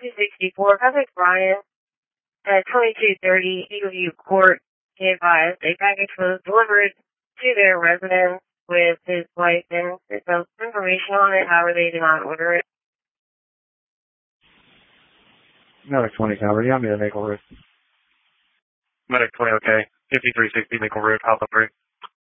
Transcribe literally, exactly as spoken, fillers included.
two sixty-four, Patrick Bryant at twenty-two thirty Eagleview Court. He advised a package was delivered to their residence with his wife and some information on it. However, they did not order it. Medic twenty, Calvary. You want me to Maple Road? Medic twenty, okay. fifty-three sixty Maple Road, Alpha three.